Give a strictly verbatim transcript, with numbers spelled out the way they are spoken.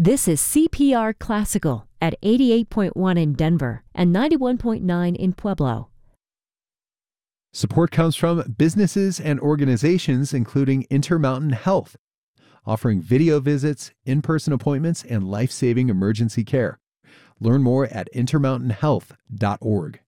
This is C P R Classical at eighty-eight point one in Denver and ninety-one point nine in Pueblo. Support comes from businesses and organizations including Intermountain Health, offering video visits, in-person appointments, and life-saving emergency care. Learn more at intermountain health dot org.